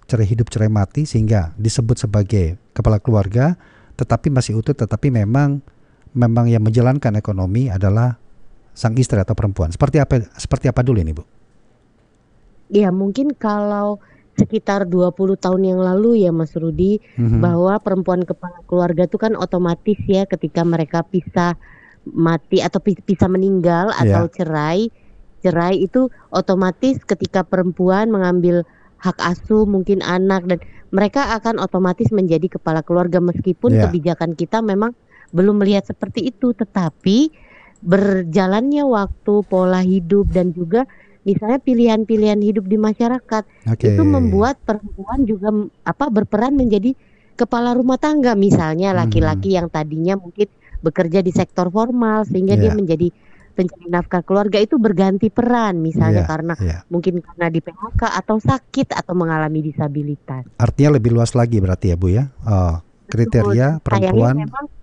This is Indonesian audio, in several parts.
cerai hidup cerai mati sehingga disebut sebagai kepala keluarga, tetapi masih utuh, tetapi memang yang menjalankan ekonomi adalah sang istri atau perempuan. Seperti apa dulu ini, Bu? Ya mungkin kalau sekitar 20 tahun yang lalu ya Mas Rudi, bahwa perempuan kepala keluarga itu kan otomatis ya ketika mereka pisah mati atau bisa meninggal atau cerai itu otomatis ketika perempuan mengambil hak asuh mungkin anak, dan mereka akan otomatis menjadi kepala keluarga meskipun kebijakan kita memang belum melihat seperti itu. Tetapi berjalannya waktu, pola hidup, dan juga misalnya pilihan-pilihan hidup di masyarakat itu membuat perempuan juga berperan menjadi kepala rumah tangga. Misalnya laki-laki yang tadinya mungkin bekerja di sektor formal sehingga dia menjadi pencari nafkah keluarga itu berganti peran misalnya mungkin karena di PHK atau sakit atau mengalami disabilitas. Artinya lebih luas lagi berarti ya Bu ya, kriteria perempuan.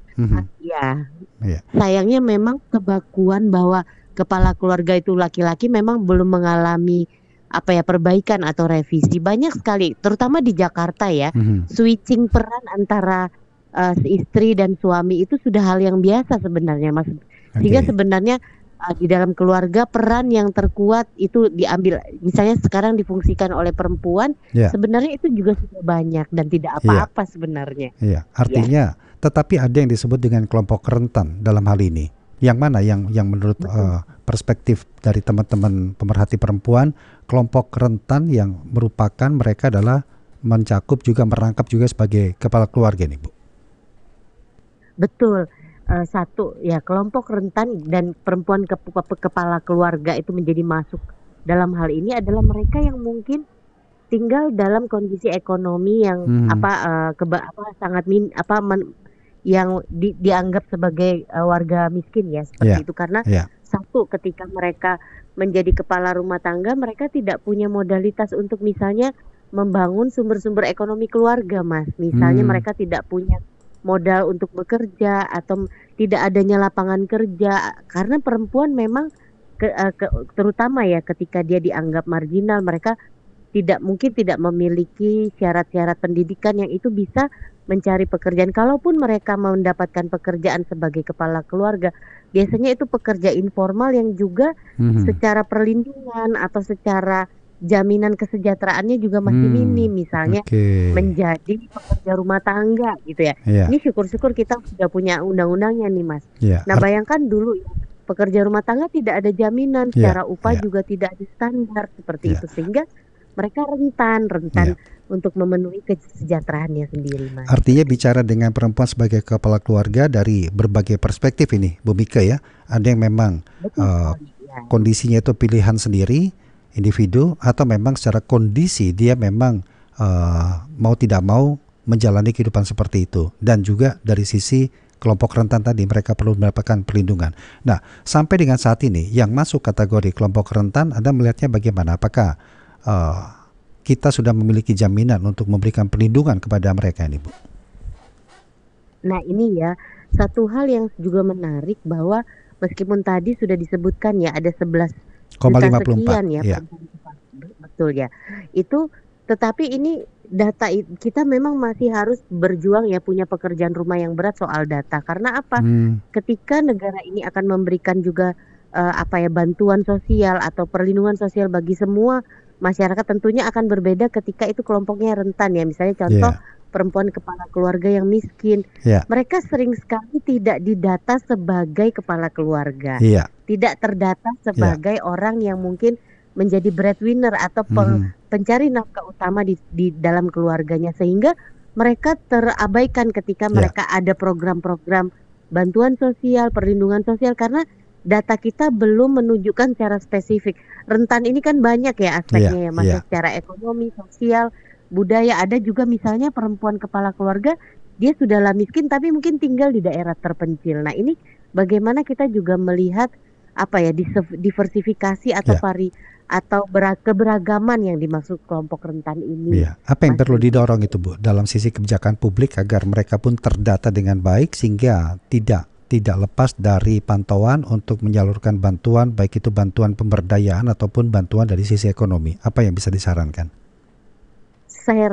Sayangnya memang kebakuan bahwa kepala keluarga itu laki-laki memang belum mengalami perbaikan atau revisi. Banyak sekali terutama di Jakarta ya, switching peran antara istri dan suami itu sudah hal yang biasa sebenarnya Mas. Sehingga sebenarnya di dalam keluarga peran yang terkuat itu diambil, misalnya sekarang difungsikan oleh perempuan, sebenarnya itu juga sudah banyak dan tidak apa-apa sebenarnya. Artinya tetapi ada yang disebut dengan kelompok rentan dalam hal ini. Yang mana yang menurut perspektif dari teman-teman pemerhati perempuan, kelompok rentan yang merupakan mereka adalah mencakup juga merangkap juga sebagai kepala keluarga nih Bu? Betul. Satu ya, kelompok rentan dan perempuan kepala keluarga itu menjadi masuk dalam hal ini adalah mereka yang mungkin tinggal dalam kondisi ekonomi yang yang dianggap sebagai warga miskin ya seperti itu, karena satu, ketika mereka menjadi kepala rumah tangga mereka tidak punya modalitas untuk misalnya membangun sumber-sumber ekonomi keluarga Mas. Misalnya mereka tidak punya modal untuk bekerja atau tidak adanya lapangan kerja, karena perempuan memang terutama ya ketika dia dianggap marginal, mereka mungkin tidak memiliki syarat-syarat pendidikan yang itu bisa mencari pekerjaan. Kalaupun mereka mendapatkan pekerjaan sebagai kepala keluarga, biasanya itu pekerja informal yang juga secara perlindungan atau secara jaminan kesejahteraannya juga masih minim, misalnya menjadi pekerja rumah tangga gitu ya. Ini syukur-syukur kita sudah punya undang-undangnya nih Mas. Nah bayangkan dulu ya, pekerja rumah tangga tidak ada jaminan, secara upah juga tidak ada standar seperti itu, sehingga mereka rentan untuk memenuhi kesejahteraannya sendiri Mas. Artinya bicara dengan perempuan sebagai kepala keluarga dari berbagai perspektif ini Bu Mika ya, ada yang memang kondisinya itu pilihan sendiri individu, atau memang secara kondisi dia memang mau tidak mau menjalani kehidupan seperti itu, dan juga dari sisi kelompok rentan tadi mereka perlu mendapatkan perlindungan. Nah sampai dengan saat ini yang masuk kategori kelompok rentan, Anda melihatnya bagaimana? Apakah kita sudah memiliki jaminan untuk memberikan perlindungan kepada mereka ini Bu? Nah ini ya satu hal yang juga menarik, bahwa meskipun tadi sudah disebutkan ya ada 11,54 sekian ya, betul ya. Itu tetapi ini data kita memang masih harus berjuang ya, punya pekerjaan rumah yang berat soal data. Karena apa? Ketika negara ini akan memberikan juga bantuan sosial atau perlindungan sosial bagi semua masyarakat, tentunya akan berbeda ketika itu kelompoknya rentan ya. Misalnya contoh perempuan kepala keluarga yang miskin, mereka sering sekali tidak didata sebagai kepala keluarga, tidak terdata sebagai orang yang mungkin menjadi breadwinner atau pencari nafkah utama di dalam keluarganya, sehingga mereka terabaikan ketika mereka ada program-program bantuan sosial, perlindungan sosial, karena data kita belum menunjukkan secara spesifik. Rentan ini kan banyak ya aspeknya ya Mas, secara ekonomi, sosial, budaya. Ada juga misalnya perempuan kepala keluarga, dia sudahlah miskin tapi mungkin tinggal di daerah terpencil. Nah ini bagaimana kita juga melihat diversifikasi atau keberagaman yang dimaksud kelompok rentan ini. Apa yang perlu didorong itu Bu dalam sisi kebijakan publik agar mereka pun terdata dengan baik, sehingga tidak lepas dari pantauan untuk menyalurkan bantuan, baik itu bantuan pemberdayaan ataupun bantuan dari sisi ekonomi? Apa yang bisa disarankan? Saya